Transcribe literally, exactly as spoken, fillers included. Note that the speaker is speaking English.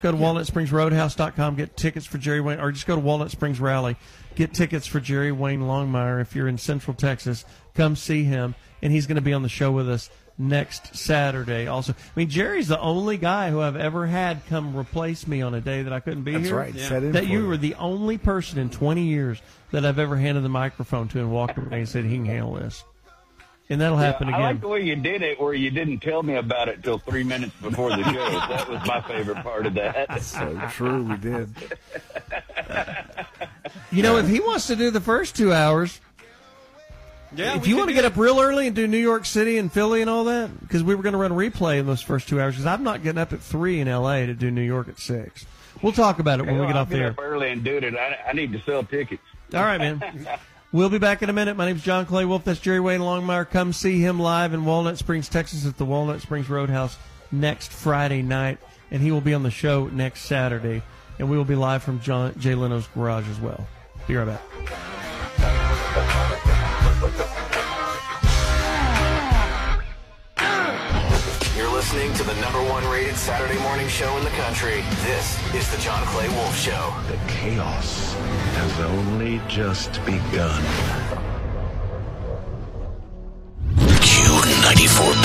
Go to walnut springs roadhouse dot com, get tickets for Jerry Wayne, or just go to Walnut Springs Rally. Get tickets for Jerry Wayne Longmire. If you're in Central Texas, come see him, and he's going to be on the show with us next Saturday also. I mean, Jerry's the only guy who I've ever had come replace me on a day that I couldn't be That's here. right. Yeah. Set in that for you you. were the only person in twenty years that I've ever handed the microphone to and walked away and said, he can handle this. And that'll happen yeah, again. I like the way you did it, where you didn't tell me about it till three minutes before the show. That was my favorite part of that. So true, we did. You know, if he wants to do the first two hours, Yeah, if we you can want to do get it. up real early and do New York City and Philly and all that, because we were going to run a replay in those first two hours, because I'm not getting up at three in L A to do New York at six. We'll talk about it when Hell, we get I'll off the air. up early and do it. I, I need to sell tickets. All right, man. We'll be back in a minute. My name's John Clay Wolf. That's Jerry Wayne Longmire. Come see him live in Walnut Springs, Texas at the Walnut Springs Roadhouse next Friday night, and he will be on the show next Saturday, and we will be live from John, Jay Leno's garage as well. Be right back. You're listening to the number one rated Saturday morning show in the country. This is the John Clay Wolf Show. The chaos has only just begun. Q ninety-four.